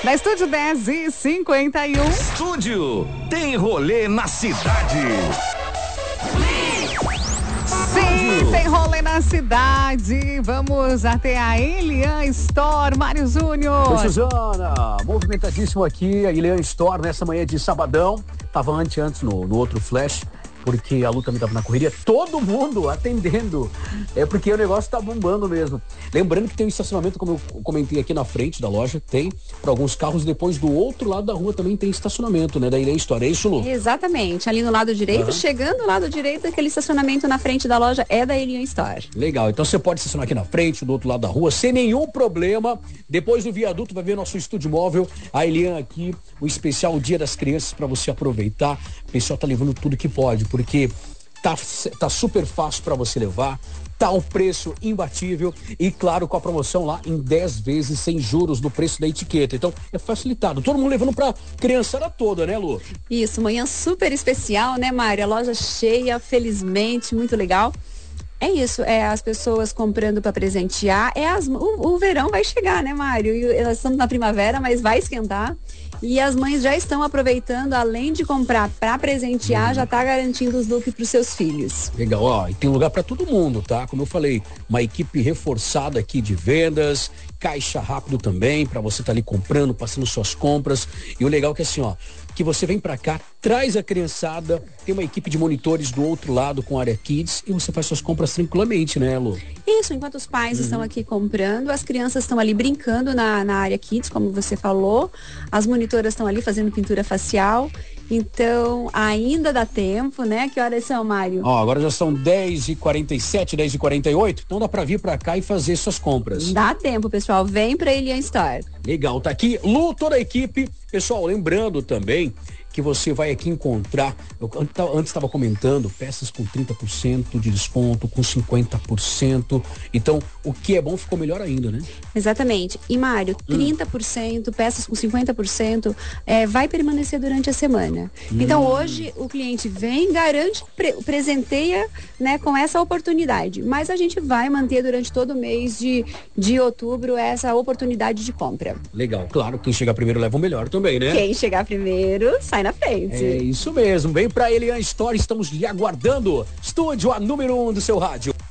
Na Estúdio 10h51. Estúdio tem rolê na cidade. Sim, tem rolê na cidade. Vamos até a Elian Store, Mário Júnior. Oi, Suzana, movimentadíssimo aqui, a Elian Store nessa manhã de sabadão. Tava antes no outro flash, porque a Lu também tava na correria, todo mundo atendendo. É porque o negócio tá bombando mesmo. Lembrando que tem um estacionamento, como eu comentei aqui na frente da loja, tem para alguns carros, depois do outro lado da rua também tem estacionamento, né, da Elian Store. É isso, Lu? Exatamente, ali no lado direito, chegando no lado direito, aquele estacionamento na frente da loja é da Elian Store. Legal, então você pode estacionar aqui na frente, do outro lado da rua, sem nenhum problema. Depois do viaduto vai ver nosso estúdio móvel, a Elian aqui, o especial Dia das Crianças para você aproveitar. O pessoal tá levando tudo que pode, porque tá super fácil para você levar, tá o preço imbatível e claro, com a promoção lá em 10 vezes sem juros no preço da etiqueta. Então é facilitado, todo mundo levando pra criançada toda, né, Lu? Isso, manhã super especial, né, Mário? A loja cheia, felizmente, muito legal. É isso, as pessoas comprando para presentear, o verão vai chegar, né, Mário? E nós estamos na primavera, mas vai esquentar. E as mães já estão aproveitando, além de comprar para presentear, já tá garantindo os looks para os seus filhos. Legal, ó, e tem lugar para todo mundo, tá? Como eu falei, uma equipe reforçada aqui de vendas, caixa rápido também, para você tá ali comprando, passando suas compras. E o legal é que assim, ó, que você vem para cá, traz a criançada, tem uma equipe de monitores do outro lado com área Kids e você faz suas compras tranquilamente, né, Lu? Isso, enquanto os pais estão aqui comprando, as crianças estão ali brincando na área Kids, como você falou, as monitoras estão ali fazendo pintura facial, então ainda dá tempo, né? Que horas são, Mário? Ó, agora já são 10h47, 10h48, então dá pra vir pra cá e fazer suas compras. Dá tempo, pessoal, vem pra Elian Store. Legal, tá aqui Lu, toda a equipe. Pessoal, lembrando também que você vai aqui encontrar, eu antes estava comentando, peças com 30% de desconto, com 50%. Então, o que é bom ficou melhor ainda, né? Exatamente. E, Mário, 30%, peças com 50%, vai permanecer durante a semana. Então, hoje, o cliente vem, garante, presenteia, né, com essa oportunidade. Mas a gente vai manter durante todo o mês de outubro essa oportunidade de compra. Legal. Claro, quem chegar primeiro leva o melhor também, né? Quem chegar primeiro, sai na frente. É isso mesmo. Vem pra Elian Store, estamos lhe aguardando. Estúdio, a número 1 do seu rádio.